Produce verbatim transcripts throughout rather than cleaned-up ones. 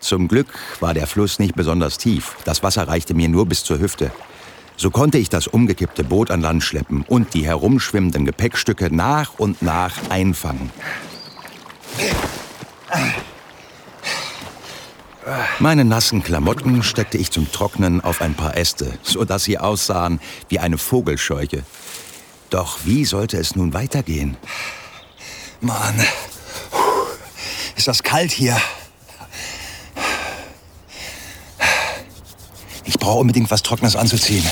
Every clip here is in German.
Zum Glück war der Fluss nicht besonders tief. Das Wasser reichte mir nur bis zur Hüfte. So konnte ich das umgekippte Boot an Land schleppen und die herumschwimmenden Gepäckstücke nach und nach einfangen. Meine nassen Klamotten steckte ich zum Trocknen auf ein paar Äste, sodass sie aussahen wie eine Vogelscheuche. Doch wie sollte es nun weitergehen? Mann, ist das kalt hier. Ich brauche unbedingt was Trockenes anzuziehen.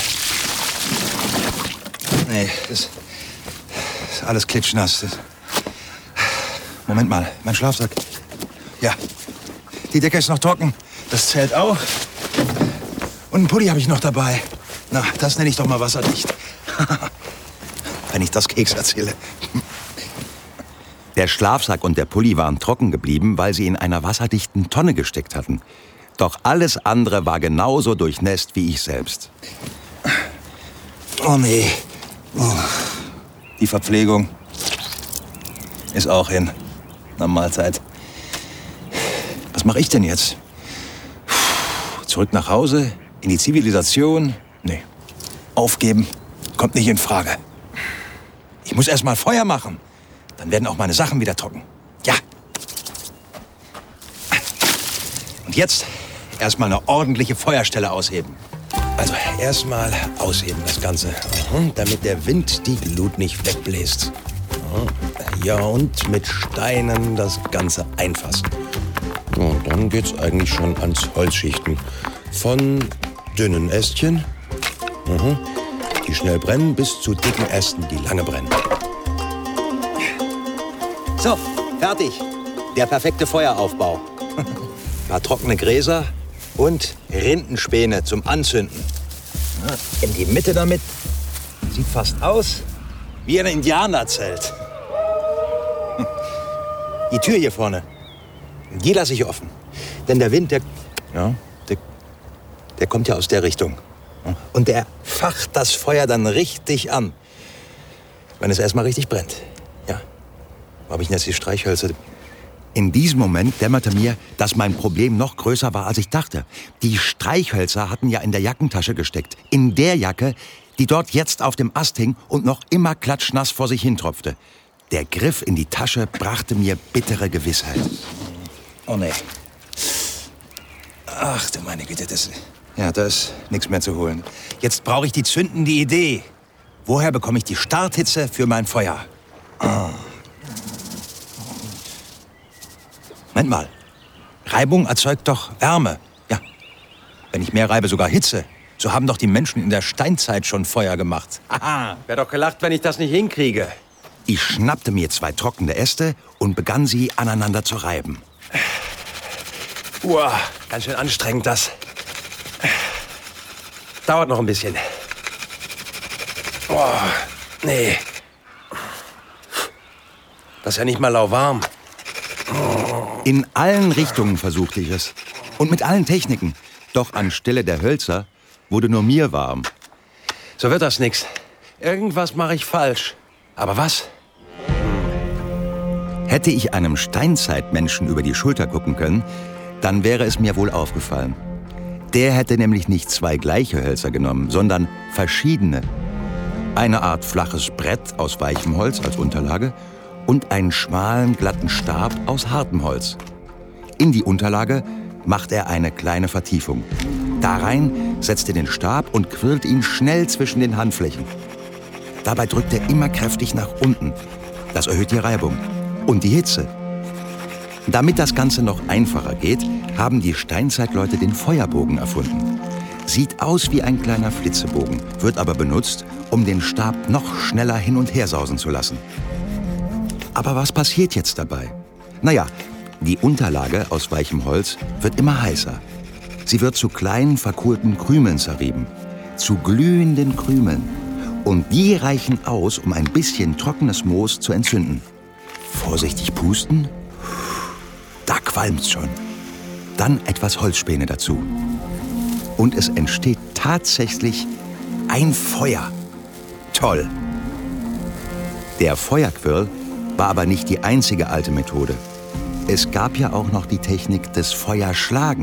Nee, das ist alles klitschnass. Das Moment mal, mein Schlafsack. Ja, die Decke ist noch trocken. Das Zelt auch. Und einen Pulli habe ich noch dabei. Na, das nenne ich doch mal wasserdicht. Wenn ich das Keks erzähle. Der Schlafsack und der Pulli waren trocken geblieben, weil sie in einer wasserdichten Tonne gesteckt hatten. Doch alles andere war genauso durchnässt wie ich selbst. Oh nee. Oh. Die Verpflegung ist auch hin. Na, Mahlzeit. Was mache ich denn jetzt? Zurück nach Hause? In die Zivilisation? Nee. Aufgeben kommt nicht in Frage. Ich muss erst mal Feuer machen. Dann werden auch meine Sachen wieder trocken. Ja. Und jetzt erstmal eine ordentliche Feuerstelle ausheben. Also erstmal ausheben das Ganze, damit der Wind die Glut nicht wegbläst. Ja, und mit Steinen das Ganze einfassen. Und dann geht's eigentlich schon ans Holzschichten. Von dünnen Ästchen, die schnell brennen, bis zu dicken Ästen, die lange brennen. So, fertig. Der perfekte Feueraufbau. Ein paar trockene Gräser und Rindenspäne zum Anzünden. In die Mitte damit. Sieht fast aus wie ein Indianerzelt. Die Tür hier vorne, die lasse ich offen. Denn der Wind, der, ja, der, der kommt ja aus der Richtung. Und der facht das Feuer dann richtig an, wenn es erstmal richtig brennt. Ja. Wo habe ich denn jetzt die Streichhölzer? In diesem Moment dämmerte mir, dass mein Problem noch größer war, als ich dachte. Die Streichhölzer hatten ja in der Jackentasche gesteckt. In der Jacke, die dort jetzt auf dem Ast hing und noch immer klatschnass vor sich hintropfte. Der Griff in die Tasche brachte mir bittere Gewissheit. Oh nee. Ach du meine Güte, das, ja, da ist nichts mehr zu holen. Jetzt brauche ich die zündende Idee. Woher bekomme ich die Starthitze für mein Feuer? Ah. Moment mal. Reibung erzeugt doch Wärme. Ja. Wenn ich mehr reibe, sogar Hitze. So haben doch die Menschen in der Steinzeit schon Feuer gemacht. Aha, wär doch gelacht, wenn ich das nicht hinkriege. Ich schnappte mir zwei trockene Äste und begann sie aneinander zu reiben. Uah, ganz schön anstrengend das. Dauert noch ein bisschen. Oh, nee. Das ist ja nicht mal lauwarm. In allen Richtungen versuchte ich es. Und mit allen Techniken. Doch anstelle der Hölzer wurde nur mir warm. So wird das nix. Irgendwas mache ich falsch. Aber was? Hätte ich einem Steinzeitmenschen über die Schulter gucken können, dann wäre es mir wohl aufgefallen. Der hätte nämlich nicht zwei gleiche Hölzer genommen, sondern verschiedene. Eine Art flaches Brett aus weichem Holz als Unterlage und einen schmalen, glatten Stab aus hartem Holz. In die Unterlage macht er eine kleine Vertiefung. Darein setzt er den Stab und quirlt ihn schnell zwischen den Handflächen. Dabei drückt er immer kräftig nach unten. Das erhöht die Reibung und die Hitze. Damit das Ganze noch einfacher geht, haben die Steinzeitleute den Feuerbogen erfunden. Sieht aus wie ein kleiner Flitzebogen, wird aber benutzt, um den Stab noch schneller hin und her sausen zu lassen. Aber was passiert jetzt dabei? Naja, die Unterlage aus weichem Holz wird immer heißer. Sie wird zu kleinen, verkohlten Krümeln zerrieben. Zu glühenden Krümeln. Und die reichen aus, um ein bisschen trockenes Moos zu entzünden. Vorsichtig pusten. Da qualmt's schon. Dann etwas Holzspäne dazu. Und es entsteht tatsächlich ein Feuer. Toll. Der Feuerquirl war aber nicht die einzige alte Methode. Es gab ja auch noch die Technik des Feuerschlagens.